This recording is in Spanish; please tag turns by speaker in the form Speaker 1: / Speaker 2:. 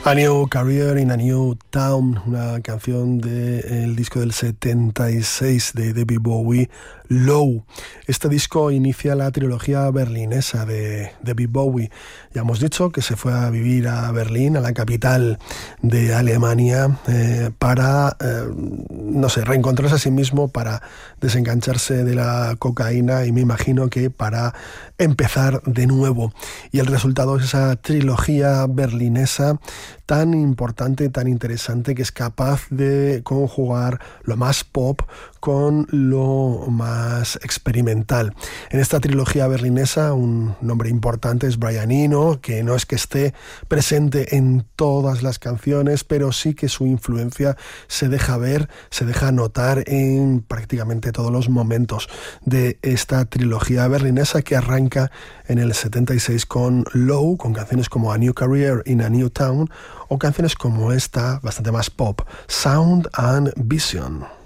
Speaker 1: A New Career in a New Town, una canción del disco del 76 de David Bowie, Low. Este disco inicia la trilogía berlinesa de David Bowie. Ya hemos dicho que se fue a vivir a Berlín, a la capital de Alemania, para, reencontrarse a sí mismo, para desengancharse de la cocaína y me imagino que para empezar de nuevo. Y el resultado es esa trilogía berlinesa tan importante, tan interesante, que es capaz de conjugar lo más pop con lo más experimental. En esta trilogía berlinesa un nombre importante es Brian Eno, que no es que esté presente en todas las canciones, pero sí que su influencia se deja ver, se deja notar en prácticamente todos los momentos de esta trilogía berlinesa, que arranca en el 76 con Low, con canciones como A New Career in a New Town, o canciones como esta, bastante más pop, Sound and Vision.